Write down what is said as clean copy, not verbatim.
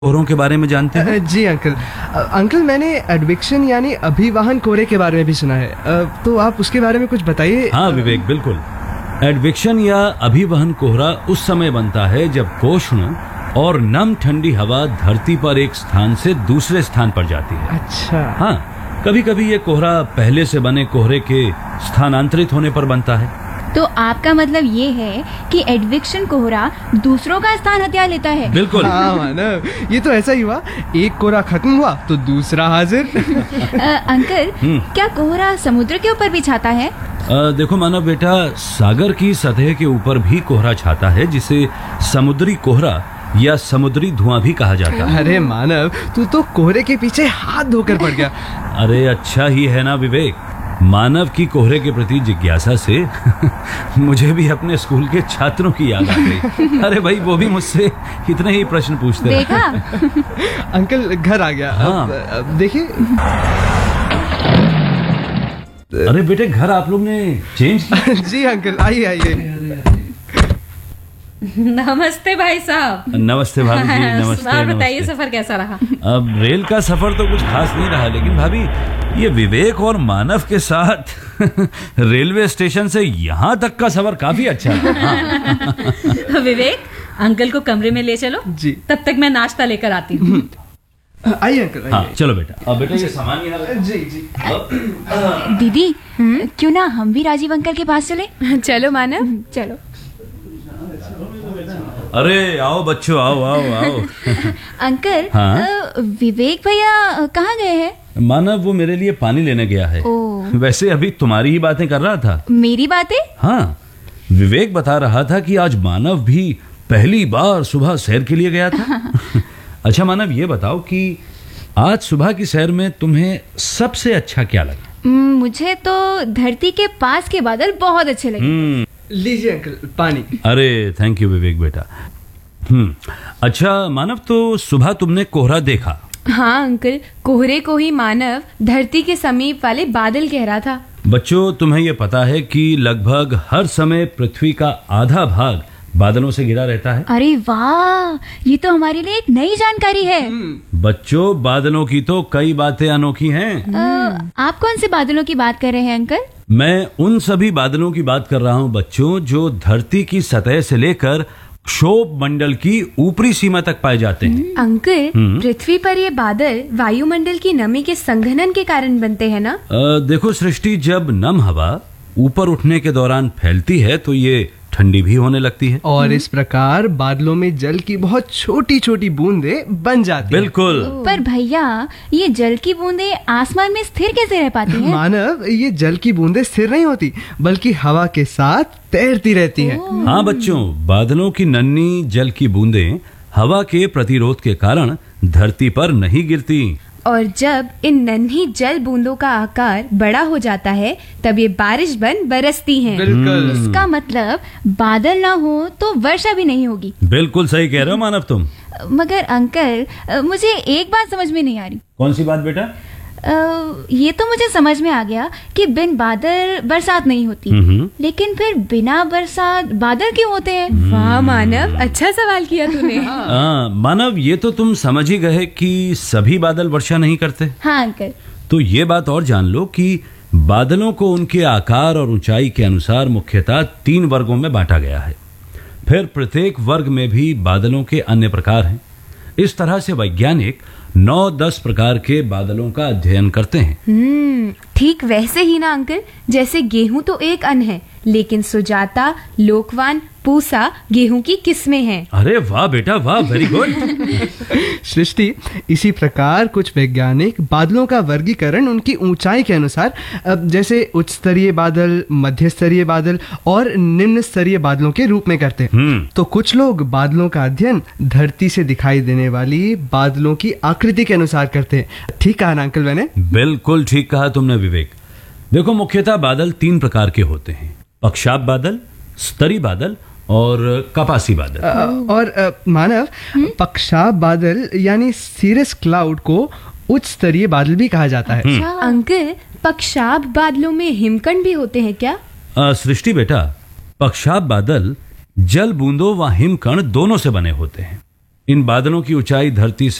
कोहरों के बारे में जानते हैं? जी अंकल। अंकल मैंने एडविक्शन यानी अभिवाहन कोहरे के बारे में भी सुना है, तो आप उसके बारे में कुछ बताइए। हाँ विवेक, बिल्कुल। एडविक्शन या अभिवहन कोहरा उस समय बनता है जब उष्ण और नम ठंडी हवा धरती पर एक स्थान से दूसरे स्थान पर जाती है। अच्छा। हाँ, कभी कभी ये कोहरा पहले से बने कोहरे के स्थानांतरित होने पर बनता है। तो आपका मतलब ये है कि एडविक्शन कोहरा दूसरों का स्थान हथिया लेता है? बिल्कुल। हाँ मानव, ये तो ऐसा ही हुआ, एक कोहरा खत्म हुआ तो दूसरा हाजिर। अंकल, क्या कोहरा समुद्र के ऊपर भी छाता है? देखो मानव बेटा, सागर की सतह के ऊपर भी कोहरा छाता है, जिसे समुद्री कोहरा या समुद्री धुआं भी कहा जाता है। अरे मानव, तू तो कोहरे के पीछे हाथ धोकर पड़ गया। अरे अच्छा ही है ना विवेक, मानव की कोहरे के प्रति जिज्ञासा से मुझे भी अपने स्कूल के छात्रों की याद आ गई। अरे भाई, वो भी मुझसे इतने ही प्रश्न पूछते हैं। देखा? अंकल घर आ गया। हाँ। अब देखिए। अरे बेटे, घर आप लोग ने चेंज किया? जी अंकल, आइए आइए। नमस्ते भाई साहब। नमस्ते भाभी जी, नमस्ते। और बताइए, नमस्ते। सफर कैसा रहा? अब रेल का सफर तो कुछ खास नहीं रहा, लेकिन भाभी ये विवेक और मानव के साथ रेलवे स्टेशन से यहाँ तक का सफर काफी अच्छा था। हाँ। विवेक, अंकल को कमरे में ले चलो। जी। तब तक मैं नाश्ता लेकर आती हूँ। आइए अंकल, हाँ आइए। चलो बेटा। अब बेटा ये सामान यहाँ रखो। जी जी। दीदी, क्यों ना हम भी राजीव अंकल के पास चले? चलो मानव, चलो। अरे आओ बच्चों, आओ आओ आओ। अंकल, हाँ? विवेक भैया कहाँ गए हैं? मानव वो मेरे लिए पानी लेने गया है। ओह। वैसे अभी तुम्हारी ही बातें कर रहा था। मेरी बातें? हाँ, विवेक बता रहा था कि आज मानव भी पहली बार सुबह सैर के लिए गया था। अच्छा मानव, ये बताओ कि आज सुबह की सैर में तुम्हें सबसे अच्छा क्या लगा? मुझे तो धरती के पास के बादल बहुत अच्छे लगे। लीजिए अंकल पानी। अरे थैंक यू विवेक बेटा। अच्छा मानव, तो सुबह तुमने कोहरा देखा? हाँ अंकल, कोहरे को ही मानव धरती के समीप वाले बादल कह रहा था। बच्चों, तुम्हें यह पता है कि लगभग हर समय पृथ्वी का आधा भाग बादलों से घिरा रहता है? अरे वाह, ये तो हमारे लिए एक नई जानकारी है। बच्चों, बादलों की तो कई बातें अनोखी हैं। आप कौन से बादलों की बात कर रहे हैं अंकल? मैं उन सभी बादलों की बात कर रहा हूँ बच्चों, जो धरती की सतह से लेकर क्षोभ मंडल की ऊपरी सीमा तक पाए जाते हैं। अंकल, पृथ्वी पर ये बादल वायुमंडल की नमी के संघनन के कारण बनते हैं ना? देखो सृष्टि, जब नम हवा ऊपर उठने के दौरान फैलती है तो ये ठंडी भी होने लगती है, और इस प्रकार बादलों में जल की बहुत छोटी छोटी बूंदें बन जाती हैं। बिल्कुल। पर भैया, ये जल की बूंदें आसमान में स्थिर कैसे रह पाती हैं? मानव, ये जल की बूंदें स्थिर नहीं होती, बल्कि हवा के साथ तैरती रहती हैं। हाँ बच्चों, बादलों की नन्ही जल की बूंदें हवा के प्रतिरोध के कारण धरती पर नहीं गिरती। और जब इन नन्ही जल बूंदों का आकार बड़ा हो जाता है, तब ये बारिश बन बरसती हैं। बिल्कुल। इसका मतलब बादल ना हो तो वर्षा भी नहीं होगी। बिल्कुल सही कह रहे हो मानव तुम। मगर अंकल, मुझे एक बात समझ में नहीं आ रही। कौन सी बात बेटा? ये तो मुझे समझ में आ गया कि बिन बादल बरसात नहीं होती, लेकिन फिर बिना बरसात बादल क्यों होते हैं? वाह मानव, अच्छा सवाल किया तूने। मानव, ये तो तुम समझ ही गए कि सभी बादल वर्षा नहीं करते। हाँ अंकल। तो ये बात और जान लो कि बादलों को उनके आकार और ऊंचाई के अनुसार मुख्यतः 3 वर्गों में बांटा गया है। फिर प्रत्येक वर्ग में भी बादलों के अन्य प्रकार हैं। इस तरह से वैज्ञानिक 9-10 प्रकार के बादलों का अध्ययन करते हैं। ठीक वैसे ही ना अंकल, जैसे गेहूं तो एक अन्न है, लेकिन सुजाता, लोकवान, पूसा गेहूं की किस्में हैं। अरे वाह बेटा वाह, वेरी गुड। सृष्टि, इसी प्रकार कुछ वैज्ञानिक बादलों का वर्गीकरण उनकी ऊंचाई के अनुसार, जैसे उच्च स्तरीय बादल, मध्य स्तरीय बादल और निम्न स्तरीय बादलों के रूप में करते हैं। तो कुछ लोग बादलों का अध्ययन धरती से दिखाई देने वाली बादलों की आकृति के अनुसार करते हैं। ठीक कहा ना अंकल मैंने? बिल्कुल ठीक कहा तुमने विवेक। देखो, मुख्यतः बादल 3 प्रकार के होते हैं: पक्षाप बादल, स्तरी बादल और कपासी बादल। और मानव, पक्षाप बादल यानी सीरस क्लाउड को उच्च स्तरीय बादल भी कहा जाता है। अंकल, पक्षाप बादलों में हिमकण भी होते हैं क्या? सृष्टि बेटा, पक्षाप बादल जल बूंदों व हिमकण दोनों से बने होते हैं। इन बादलों की ऊंचाई धरती